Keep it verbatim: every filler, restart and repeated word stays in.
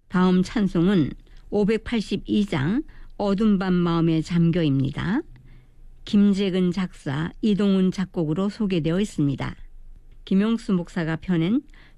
다음 찬송은 오백팔십이 장 어둠 밤 마음에 잠겨입니다. 김재근 작사, 이동훈 작곡으로 소개되어 있습니다. 김용수 목사가 펴낸